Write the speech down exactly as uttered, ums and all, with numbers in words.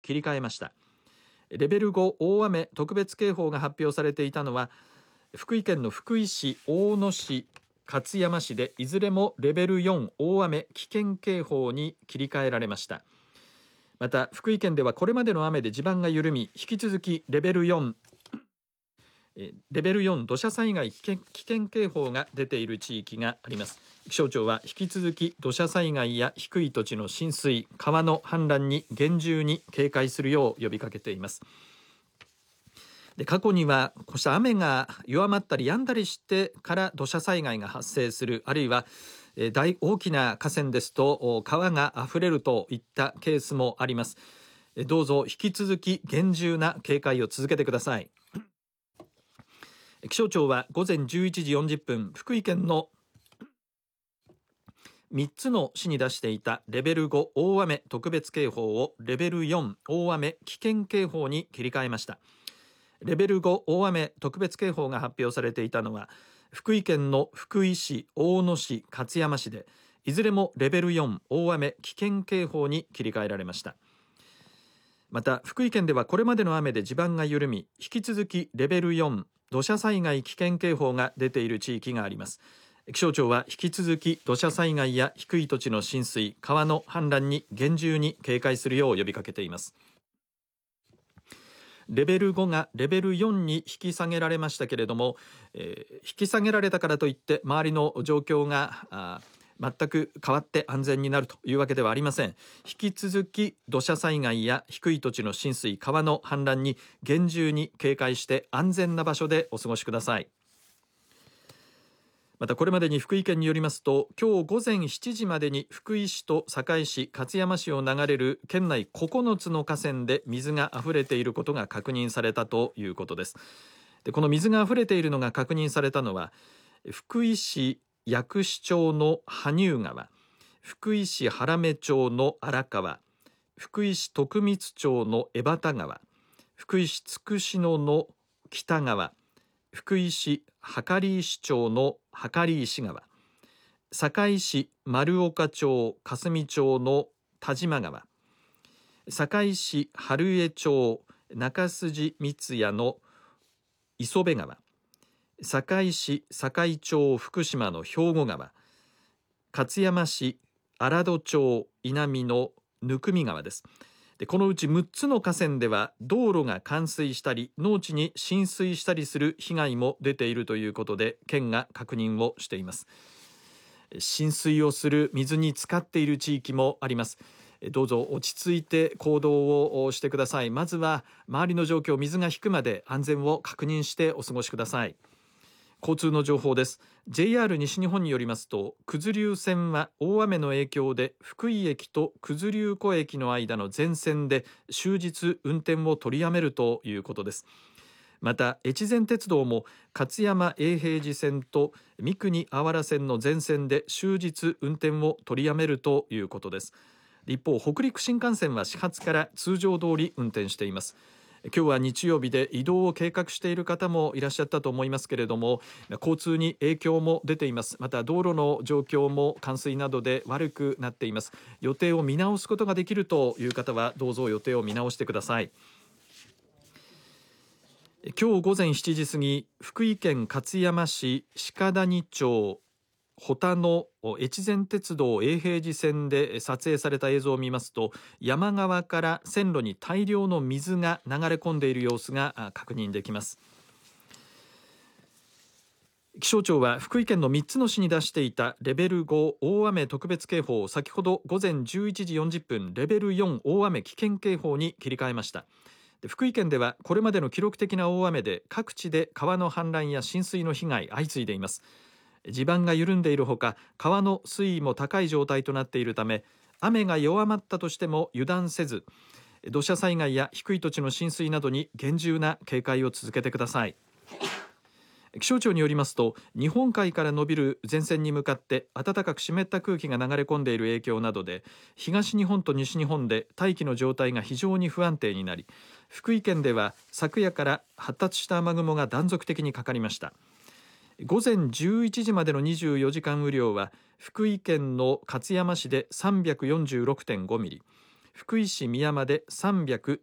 切り替えました。レベルご大雨特別警報が発表されていたのは福井県の福井市、大野市、勝山市でいずれもレベルよん大雨危険警報に切り替えられました。また福井県ではこれまでの雨で地盤が緩み、引き続きレベルよんレベルよん土砂災害危険、危険警報が出ている地域があります。気象庁は引き続き土砂災害や低い土地の浸水、川の氾濫に厳重に警戒するよう呼びかけています。で過去にはこうした雨が弱まったり止んだりしてから土砂災害が発生する、あるいは大大きな河川ですと川があふれるといったケースもあります。どうぞ引き続き厳重な警戒を続けてください。気象庁は午前じゅういちじよんじゅっぷん、福井県のみっつの市に出していたレベルご大雨特別警報をレベルよん大雨危険警報に切り替えました。レベルご大雨特別警報が発表されていたのは福井県の福井市、大野市、勝山市でいずれもレベルよん大雨危険警報に切り替えられました。また福井県ではこれまでの雨で地盤が緩み、引き続きレベルよん土砂災害危険警報が出ている地域があります。気象庁は引き続き土砂災害や低い土地の浸水、川の氾濫に厳重に警戒するよう呼びかけています。レベルごがレベルよんに引き下げられましたけれども、えー、引き下げられたからといって周りの状況が全く変わって安全になるというわけではありません。引き続き土砂災害や低い土地の浸水、川の氾濫に厳重に警戒して安全な場所でお過ごしください。またこれまでに福井県によりますと、今日午前しちじまでに福井市と坂井市、勝山市を流れる県内ここのつの河川で水があふれていることが確認されたということです。でこの水があふれているのが確認されたのは福井市薬師町の羽生川、福井市原目町の荒川、福井市徳光町の江端川、福井市筑紫野の北川、福井市羽刈石町の羽刈石川、坂井市丸岡町霞町の田島川、坂井市春江町中筋三谷の磯部川、坂井市坂井町福島の兵庫川、勝山市荒戸町稲見の生見川です。でこのうちむっつの河川では道路が冠水したり農地に浸水したりする被害も出ているということで県が確認をしています。浸水をする水に浸かっている地域もあります。どうぞ落ち着いて行動をしてください。まずは周りの状況、水が引くまで安全を確認してお過ごしください。交通の情報です。 ジェイアール 西日本によりますと、九頭竜線は大雨の影響で福井駅と九頭竜湖駅の間の全線で終日運転を取りやめるということです。また越前鉄道も勝山永平寺線と三国あわら線の全線で終日運転を取りやめるということです。一方、北陸新幹線は始発から通常通り運転しています。今日は日曜日で移動を計画している方もいらっしゃったと思いますけれども、交通に影響も出ています。また道路の状況も冠水などで悪くなっています。予定を見直すことができるという方はどうぞ予定を見直してください。今日午前しちじ過ぎ、福井県勝山市鹿谷町保田の越前鉄道永平寺線で撮影された映像を見ますと、山側から線路に大量の水が流れ込んでいる様子が確認できます。気象庁は福井県のみっつの市に出していたレベルご大雨特別警報を先ほど午前じゅういちじよんじゅっぷんレベルよん大雨危険警報に切り替えました。福井県ではこれまでの記録的な大雨で各地で川の氾濫や浸水の被害相次いでいます。地盤が緩んでいるほか、川の水位も高い状態となっているため、雨が弱まったとしても油断せず、土砂災害や低い土地の浸水などに厳重な警戒を続けてください。気象庁によりますと、日本海から伸びる前線に向かって暖かく湿った空気が流れ込んでいる影響などで、東日本と西日本で大気の状態が非常に不安定になり、福井県では昨夜から発達した雨雲が断続的にかかりました。午前じゅういちじまでのにじゅうよじかん雨量は福井県の勝山市で さんびゃくよんじゅうろくてんご ミリ、 福井市宮山でさんびゃく